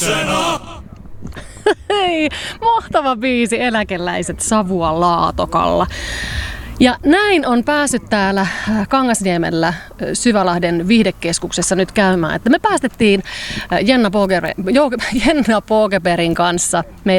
Lapsena! Hei, mahtava biisi Eläkeläiset Savua Laatokalla. Ja näin on päässyt täällä Kangasniemellä Syvälahden viihdekeskuksessa nyt käymään, että me päästettiin Jenna Pågebergin kanssa